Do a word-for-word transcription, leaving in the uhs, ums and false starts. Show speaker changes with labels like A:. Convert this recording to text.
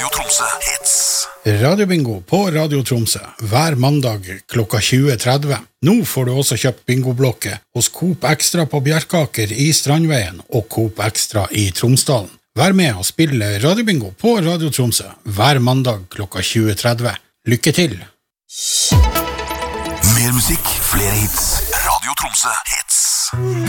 A: Tromsø Hits.
B: Radiobingo på Radio Tromsø hver mandag klokka tjue tretti. Nå får du også kjøpt bingoblokke hos Coop Extra på Bjerkaker i Strandveien og Coop Extra i Tromsdalen. Vær med og spille Radiobingo på Radio Tromsø hver mandag klokka tjue tretti. Lykke til!
A: Mer musikk, flere hits. Radio Tromsø Hits.